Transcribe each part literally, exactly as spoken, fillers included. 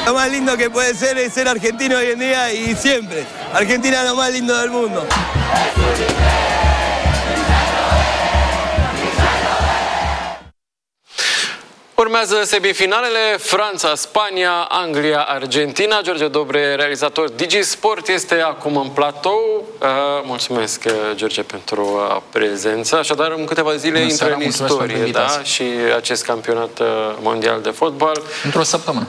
Lo más lindo que puede ser es ser argentino hoy en día y siempre. Argentina es lo más lindo del mundo. Urmează semifinalele, Franța, Spania, Anglia, Argentina. George Dobre, realizator DigiSport, este acum în platou. Mulțumesc, George, pentru prezență. Așadar, în câteva zile intră în istorie, da? Și acest campionat mondial de fotbal. Într-o săptămână.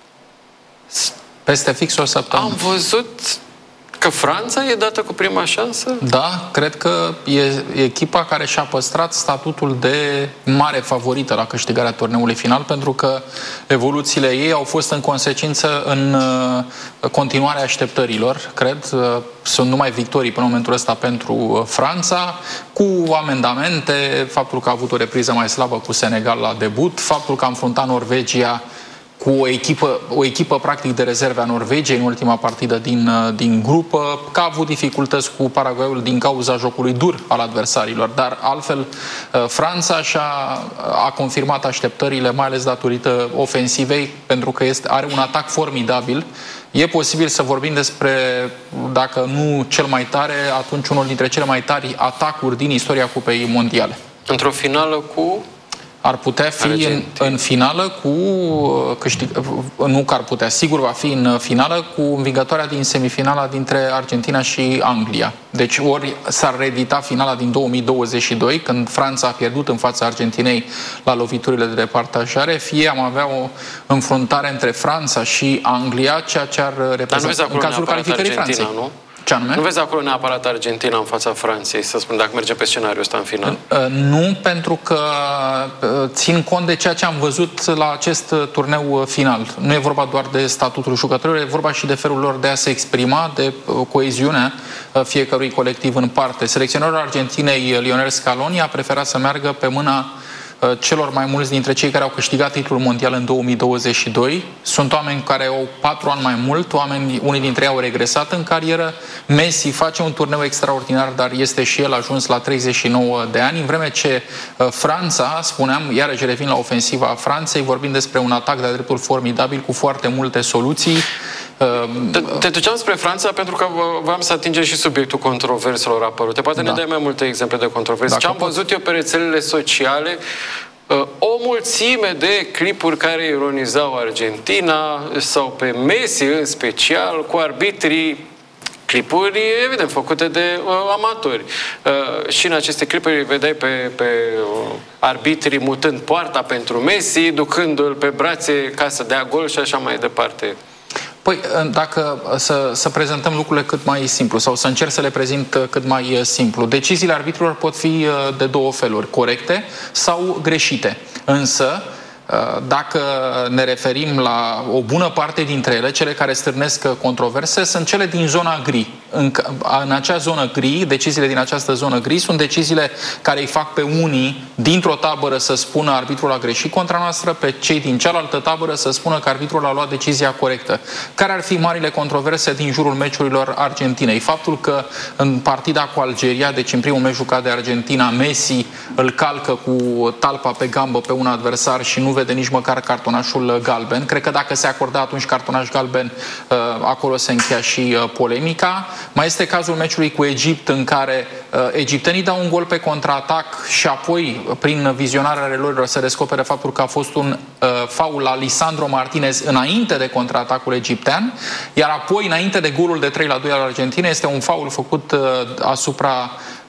Peste fix o săptămână. Am văzut că Franța e dată cu prima șansă? Da, cred că e echipa care și-a păstrat statutul de mare favorită la câștigarea turneului final, pentru că evoluțiile ei au fost în consecință în continuarea așteptărilor, cred. Sunt numai victorii până în momentul ăsta pentru Franța, cu amendamente, faptul că a avut o repriză mai slabă cu Senegal la debut, faptul că a înfruntat Norvegia cu o echipă, o echipă practic de rezerve a Norvegiei în ultima partidă din, din grupă, că a avut dificultăți cu Paraguayul din cauza jocului dur al adversarilor, dar altfel Franța și-a a confirmat așteptările, mai ales datorită ofensivei, pentru că este, are un atac formidabil. E posibil să vorbim despre, dacă nu cel mai tare, atunci unul dintre cele mai tari atacuri din istoria Cupei Mondiale. Într-o finală cu... Ar putea fi în, în finală cu câștig, nu că ar putea, sigur va fi în finală cu învingătoarea din semifinala dintre Argentina și Anglia. Deci ori s-ar reedita finala din două mii douăzeci și doi, când Franța a pierdut în fața Argentinei la loviturile de departajare, fie am avea o înfruntare între Franța și Anglia, ceea ce ar reprezenta în cazul calificării Franței. Nu? Ce anume? Nu vezi acolo neapărat Argentina în fața Franței, să spun, dacă merge pe scenariul ăsta în final? Nu, pentru că țin cont de ceea ce am văzut la acest turneu final. Nu e vorba doar de statutul jucătorilor, e vorba și de felul lor de a se exprima, de coeziunea fiecărui colectiv în parte. Selecționerul Argentinei, Lionel Scaloni, a preferat să meargă pe mâna celor mai mulți dintre cei care au câștigat titlul mondial în două mii douăzeci și doi. Sunt oameni care au patru ani mai mult, oameni, unii dintre ei au regresat în carieră. Messi face un turneu extraordinar, dar este și el ajuns la treizeci și nouă de ani, în vreme ce Franța, spuneam, iarăși revin la ofensiva Franței, vorbim despre un atac de-a dreptul formidabil, cu foarte multe soluții. Te, te duceam spre Franța pentru că v-am să atingem și subiectul controverselor apărute. Poate da. ne dai mai multe exemple de controverse. Ce am văzut eu pe rețelele sociale, o mulțime de clipuri care ironizau Argentina sau pe Messi în special, cu arbitrii, clipuri, evident, făcute de uh, amatori. Uh, și în aceste clipuri vedeai pe, pe uh, arbitrii mutând poarta pentru Messi, ducându-l pe brațe ca să dea gol și așa mai departe. Păi, dacă să, să prezentăm lucrurile cât mai simplu sau să încerc să le prezint cât mai simplu, deciziile arbitrilor pot fi de două feluri, corecte sau greșite. Însă, dacă ne referim la o bună parte dintre ele, cele care stârnesc controverse, sunt cele din zona gri. În, în acea zonă gri, deciziile din această zonă gri sunt deciziile care îi fac pe unii dintr-o tabără să spună arbitrul a greșit contra noastră, pe cei din cealaltă tabără să spună că arbitrul a luat decizia corectă. Care ar fi marile controverse din jurul meciurilor Argentinei? Faptul că în partida cu Algeria, deci în primul meci jucat de Argentina, Messi îl calcă cu talpa pe gambă pe un adversar și nu vede nici măcar cartonașul galben. Cred că dacă se acorda atunci cartonaș galben, acolo se încheia și polemica. Mai este cazul meciului cu Egipt, în care egiptenii dau un gol pe contraatac și apoi, prin vizionarea relorilor, se descoperă faptul că a fost un faul la Lisandro Martinez înainte de contraatacul egiptean, iar apoi, înainte de golul de trei la doi al Argentinei, este un faul făcut asupra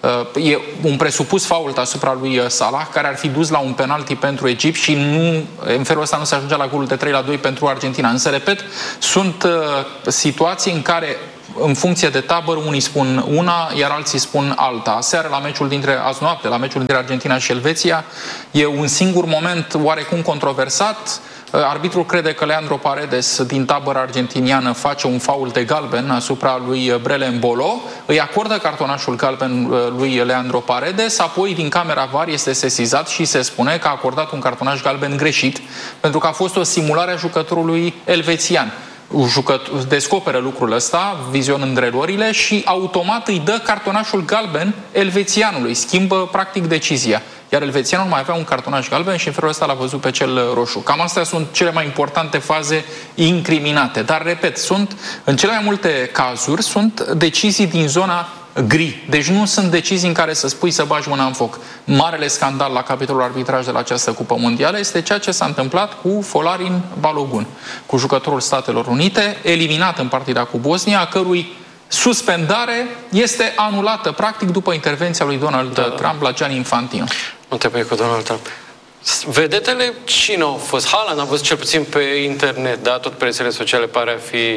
e un presupus fault asupra lui Salah, care ar fi dus la un penalti pentru Egipt și nu, în felul ăsta nu se ajungea la golul de trei la doi pentru Argentina. Însă, repet, sunt uh, situații în care, în funcție de tabără, unii spun una, iar alții spun alta. Aseară, la meciul dintre, azi noapte, la meciul dintre Argentina și Elveția, e un singur moment oarecum controversat. Arbitrul crede că Leandro Paredes, din tabăra argentiniană, face un faul de galben asupra lui Brelen Bolo, îi acordă cartonașul galben lui Leandro Paredes, apoi din camera V A R este sesizat și se spune că a acordat un cartonaș galben greșit, pentru că a fost o simulare a jucătorului elvețian. jucător, descoperă lucrul ăsta, vizionând erorile și automat îi dă cartonașul galben elvețianului, schimbă practic decizia. Iar elvețianul mai avea un cartonaș galben și în felul ăsta l-a văzut pe cel roșu. Cam astea sunt cele mai importante faze incriminate. Dar, repet, sunt, în cele mai multe cazuri, sunt decizii din zona gri. Deci nu sunt decizii în care să spui să bagi mâna în foc. Marele scandal la capitolul arbitraj de la această Cupă Mondială este ceea ce s-a întâmplat cu Folarin Balogun, cu jucătorul Statelor Unite, eliminat în partida cu Bosnia, a cărui suspendare este anulată, practic, după intervenția lui Donald da. Trump la Gianni Infantino. Nu te pui cu Donald Trump. Vedetele cine au fost? Haaland a fost cel puțin pe internet, da? Tot pe rețele sociale pare a fi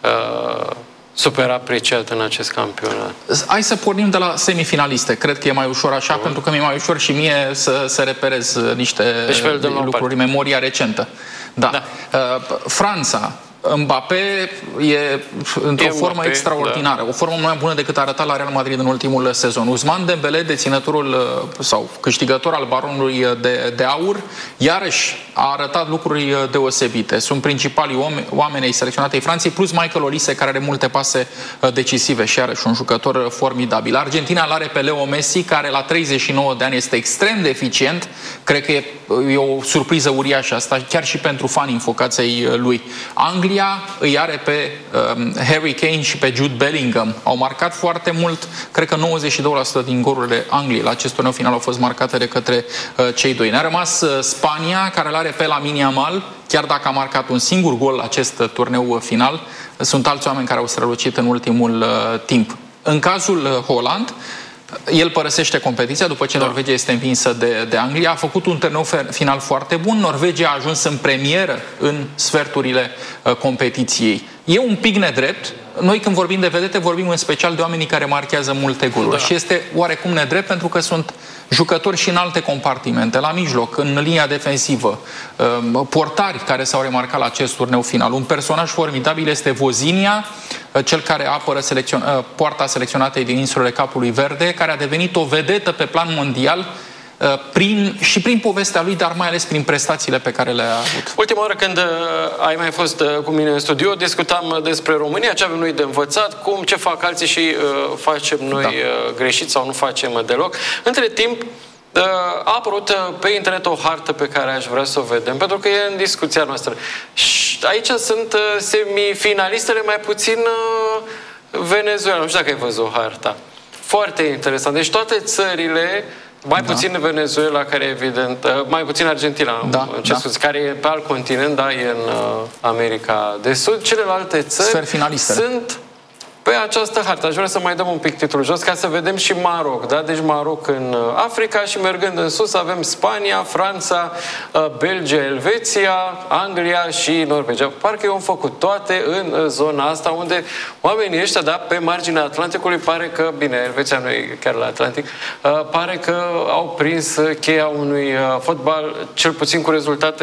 uh, super apreciat în acest campionat. Hai să pornim de la semifinaliste. Cred că e mai ușor așa, Bun. pentru că mi-e mai ușor și mie să, să reperez niște deci, lucruri, memoria recentă. Da. da. Uh, Franța, Mbappé e într-o formă Mbappé, extraordinară, da. o formă mai bună decât a arătat la Real Madrid în ultimul sezon. Ousmane Dembélé, deținătorul sau câștigător al baronului de, de aur, iarăși a arătat lucruri deosebite. Sunt principalii oameni ai selecționatei Franței, plus Michael Olise, care are multe pase decisive și iarăși un jucător formidabil. Argentina l-are pe Leo Messi, care la treizeci și nouă de ani este extrem de eficient. Cred că e, e o surpriză uriașă asta, chiar și pentru fanii înfocați ai lui. Anglia îi are pe um, Harry Kane și pe Jude Bellingham. Au marcat foarte mult, cred că nouăzeci și doi la sută din golurile Angliei la acest turneu final au fost marcate de către uh, cei doi. Ne-a rămas uh, Spania, care l-are pe Lamine Yamal, chiar dacă a marcat un singur gol la acest uh, turneu final. Sunt alți oameni care au strălucit în ultimul uh, timp. În cazul uh, Holland, el părăsește competiția după ce da. Norvegia este învinsă de, de Anglia. A făcut un turneu final foarte bun. Norvegia a ajuns în premieră în sferturile uh, competiției. E un pic nedrept. Noi când vorbim de vedete, vorbim în special de oamenii care marchează multe goluri. Da. Și este oarecum nedrept pentru că sunt jucători și în alte compartimente, la mijloc, în linia defensivă, uh, portari care s-au remarcat la acest turneu final. Un personaj formidabil este Vozinia, cel care apără selecțion- poarta selecționatei din insulele Capului Verde, care a devenit o vedetă pe plan mondial prin, și prin povestea lui, dar mai ales prin prestațiile pe care le-a avut. Ultima oară când ai mai fost cu mine în studio, discutam despre România, ce avem noi de învățat, cum, ce fac alții și uh, facem noi da. uh, greșit sau nu facem deloc. Între timp, a apărut pe internet o hartă pe care aș vrea să o vedem, pentru că e în discuția noastră. Și aici sunt semifinalistele, mai puțin Venezuela. Nu știu dacă ai văzut harta. Foarte interesant. Deci toate țările, mai da. puțin Venezuela, care evident, mai puțin Argentina, da, ce da. Scuze, care e pe alt continent, da, e în America de Sud. Celelalte țări sunt pe această hartă. Aș vrea să mai dăm un pic titlul jos ca să vedem și Maroc, da? Deci Maroc în Africa și mergând în sus avem Spania, Franța, Belgia, Elveția, Anglia și Norvegia. Parcă eu am făcut toate în zona asta unde oamenii ăștia, da, pe marginea Atlanticului, pare că, bine, Elveția nu e chiar la Atlantic, pare că au prins cheia unui fotbal, cel puțin cu rezultate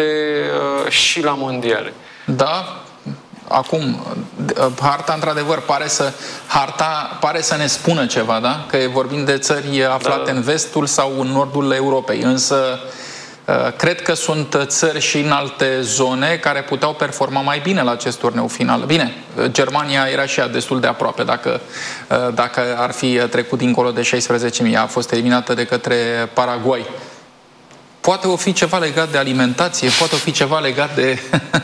și la mondiale. Da. Acum, harta, într-adevăr, pare să, harta pare să ne spună ceva, da? Că vorbim de țări aflate da. în vestul sau în nordul Europei, însă cred că sunt țări și în alte zone care puteau performa mai bine la acest turneu final. Bine, Germania era și ea destul de aproape, dacă, dacă ar fi trecut dincolo de șaisprezece mii. A fost eliminată de către Paraguay. Poate o fi ceva legat de alimentație, poate o fi ceva legat de,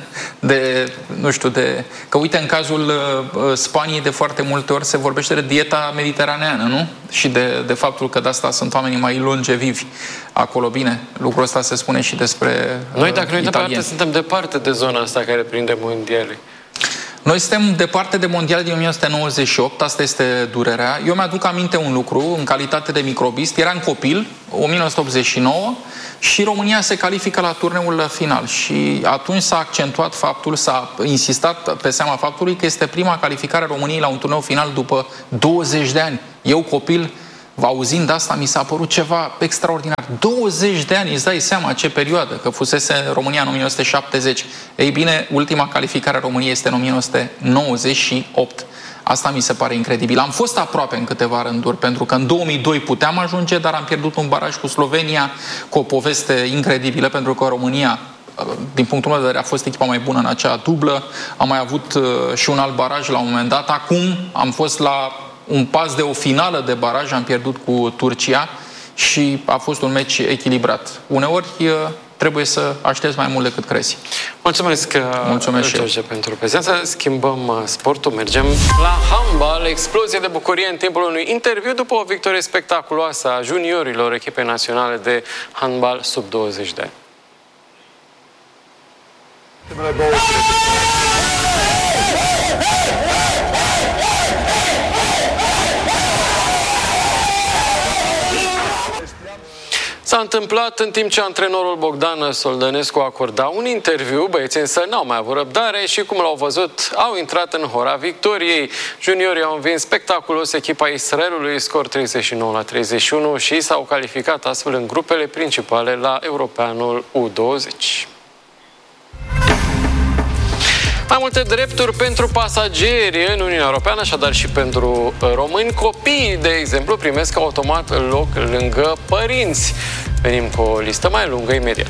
de nu știu, de... Că uite, în cazul uh, Spaniei, de foarte multe ori se vorbește de dieta mediteraneană, nu? Și de, de faptul că de asta sunt oamenii mai longevivi acolo. Bine, lucrul ăsta se spune și despre uh, Noi, dacă noi departe, suntem departe de zona asta care prinde mondiale. Noi suntem departe de mondiale din o mie nouă sute nouăzeci și opt, asta este durerea. Eu mi-aduc aminte un lucru, în calitate de microbist, eram copil, o mie nouă sute optzeci și nouă, și România se califică la turneul final. Și atunci s-a accentuat faptul, s-a insistat pe seama faptului că este prima calificare a României la un turneu final după douăzeci de ani. Eu, copil, auzind asta, mi s-a părut ceva extraordinar. douăzeci de ani, îți dai seama ce perioadă, că fusese România în o mie nouă sute șaptezeci. Ei bine, ultima calificare a României este în o mie nouă sute nouăzeci și opt. Asta mi se pare incredibil. Am fost aproape în câteva rânduri, pentru că în două mii doi puteam ajunge, dar am pierdut un baraj cu Slovenia, cu o poveste incredibilă, pentru că România din punctul meu de vedere, a fost echipa mai bună în acea dublă. Am mai avut și un alt baraj la un moment dat. Acum am fost la un pas de o finală de baraj, am pierdut cu Turcia și a fost un meci echilibrat. Uneori trebuie să aștepți mai mult decât crezi. Mulțumesc, Mulțumesc George, pentru prezență. Schimbăm sportul, mergem la handbal. Explozie de bucurie în timpul unui interviu după o victorie spectaculoasă a juniorilor echipei naționale de handbal sub douăzeci de ani. S-a întâmplat în timp ce antrenorul Bogdan Soldănescu acorda un interviu, băieții însă n-au mai avut răbdare și, cum l-au văzut, au intrat în hora victoriei. Juniorii au învins spectaculos echipa Israelului, scor treizeci și nouă la treizeci și unu, și s-au calificat astfel în grupele principale la Europeanul U douăzeci. Mai multe drepturi pentru pasageri în Uniunea Europeană, așadar și pentru români. Copiii, de exemplu, primesc automat loc lângă părinți. Venim cu o listă mai lungă imediat.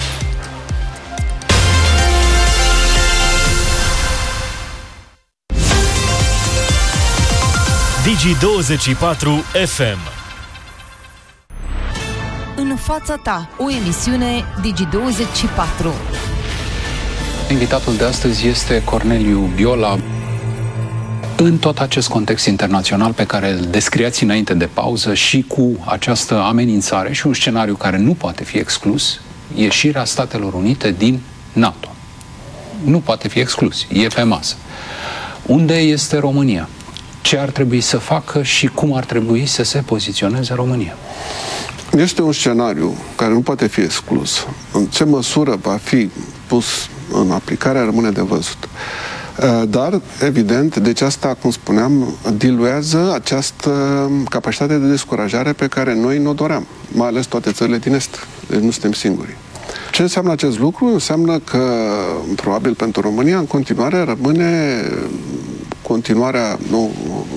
Digi douăzeci și patru F M. În fața ta, o emisiune Digi douăzeci și patru. Invitatul de astăzi este Corneliu Biola. În tot acest context internațional pe care îl descriați înainte de pauză și cu această amenințare și un scenariu care nu poate fi exclus, ieșirea Statelor Unite din NATO. Nu poate fi exclus, e pe masă. Unde este România? Ce ar trebui să facă și cum ar trebui să se poziționeze România? Este un scenariu care nu poate fi exclus. În ce măsură va fi pus în aplicare rămâne de văzut. Dar, evident, deci asta, cum spuneam, diluează această capacitate de descurajare pe care noi nu o doream, mai ales toate țările din Est. Deci nu suntem singuri. Ce înseamnă acest lucru? Înseamnă că, probabil pentru România, în continuare rămâne continuarea, nu,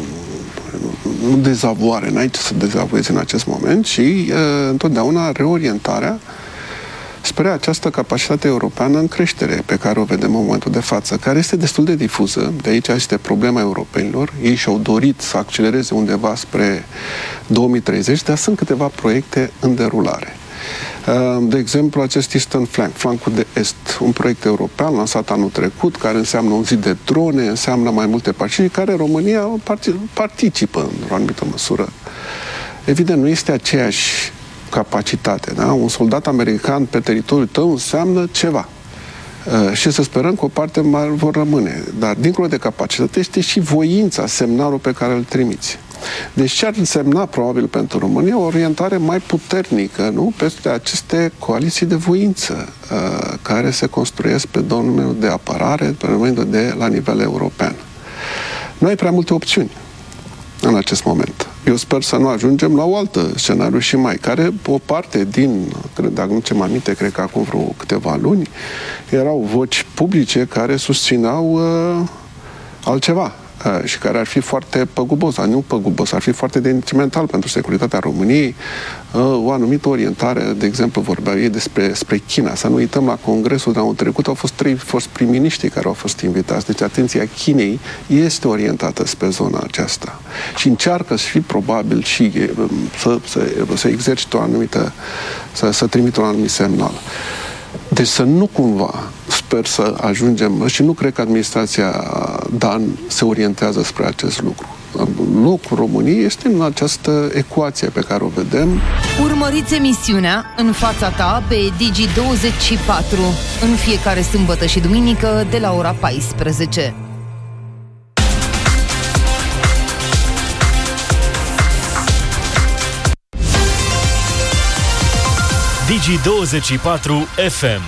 nu dezavoare, n-ai ce să dezavoiezi în acest moment, ci uh, întotdeauna reorientarea spre această capacitate europeană în creștere pe care o vedem în momentul de față, care este destul de difuză. De aici este problema europenilor. Ei și-au dorit să accelereze undeva spre două mii treizeci, dar sunt câteva proiecte în derulare. De exemplu, acest Eastern Flank, flancul de est, un proiect european lansat anul trecut, care înseamnă un zid de drone, înseamnă mai multe pacini, care România participă în o anumită măsură. Evident, nu este aceeași capacitate, da? Un soldat american pe teritoriul tău înseamnă ceva. Uh, și să sperăm că o parte mai vor rămâne. Dar, dincolo de capacitate, este și voința, semnalul pe care îl trimiți. Deci ce ar însemna, probabil, pentru România, o orientare mai puternică, nu? Peste aceste coaliții de voință uh, care se construiesc pe domeniul de apărare, pe domeniul de la nivel european. Nu ai prea multe opțiuni în acest moment. Eu sper să nu ajungem la o altă scenariu și mai, care o parte din, cred, dacă nu ce-mi aminte, cred că acum vreo câteva luni, erau voci publice care susțineau uh, altceva uh, și care ar fi foarte păgubos, dar nu păgubos, ar fi foarte detrimental pentru securitatea României, uh, o anumită orientare, de exemplu, vorbeau ei despre spre China. Să nu uităm, la congresul de anul trecut au fost trei fost prim-miniștri care au fost invitați. Deci atenția Chinei este orientată spre zona aceasta și încearcă să fie probabil și să, să, să exercite o anumită, să, să trimită un anumit semnal. Deci să nu cumva, sper să ajungem, și nu cred că administrația Dan se orientează spre acest lucru. Locul României este în această ecuație pe care o vedem. Urmăriți emisiunea În fața ta pe Digi douăzeci și patru în fiecare sâmbătă și duminică de la ora paisprezece. Digi douăzeci și patru F M.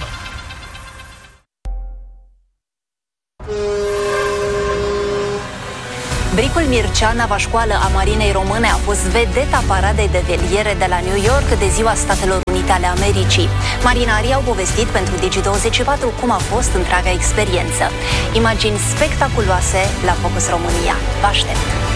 Bricul Mircea, nava școală a Marinei Române, a fost vedeta paradei de veliere de la New York de Ziua Statelor Unite ale Americii. Marinarii au povestit pentru Digi douăzeci și patru cum a fost întreaga experiență. Imagini spectaculoase la Focus România. Vă aștept!